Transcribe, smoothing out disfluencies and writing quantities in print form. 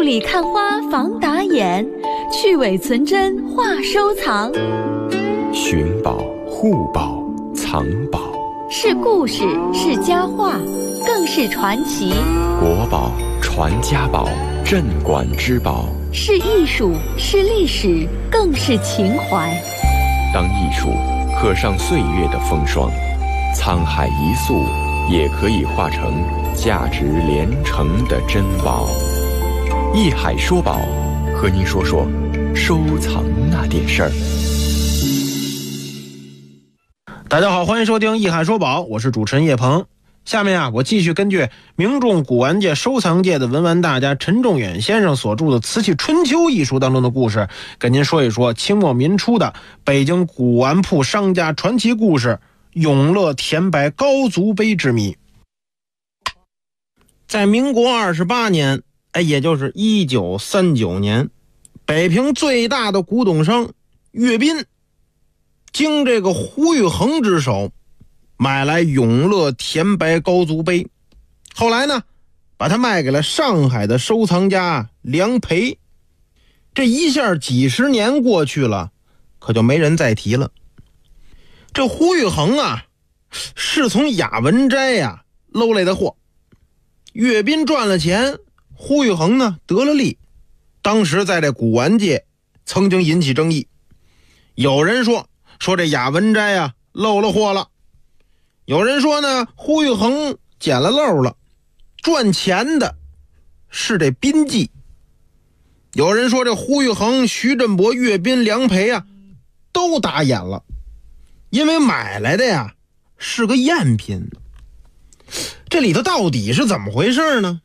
里看花防打眼，去伪存真话收藏。 寻宝、护宝、藏宝， 是故事，是佳话，更是传奇。 国宝、传家宝，镇馆之宝， 是艺术，是历史，更是情怀。 当艺术刻上岁月的风霜，沧海一粟也可以化成价值连城的珍宝。艺海说宝，和您说说收藏那点事儿。 大家好，欢迎收听艺海说宝，我是主持人叶鹏。下面我继续根据名众古玩界、收藏界的文玩大家陈仲远先生所著的《瓷器春秋》一书当中的故事，跟您说一说清末民初的北京古玩铺商家传奇故事——永乐田白高足杯之谜。在民国28年，也就是1939年，北平最大的古董商岳斌，经这个胡玉衡之手买来永乐田白高足杯，后来呢，把它卖给了上海的收藏家梁培。这一下几十年过去了，可就没人再提了。这胡玉衡是从雅文斋搂来的货，岳斌赚了钱，胡玉衡呢得了利。当时在这古玩界曾经引起争议，有人说这雅文斋漏了货了，有人说呢胡玉衡捡了漏了，赚钱的是这宾记。有人说这胡玉衡、徐振博、岳斌、梁培都打眼了，因为买来的是个赝品。这里头到底是怎么回事呢？